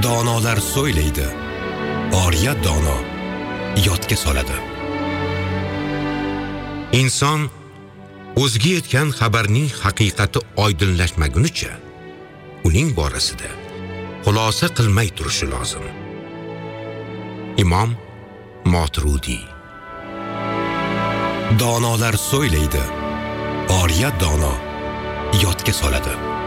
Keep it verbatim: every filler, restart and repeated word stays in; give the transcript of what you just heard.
Donolar so'ylaydi, oriya dono yodga soladi. Inson o'ziga yetgan xabarning haqiqati oydinlashmagunicha uning borasida xulosa qilmay turishi lozim. Imom Moturudi. Donolar so'ylaydi, oriya dono yodga soladi.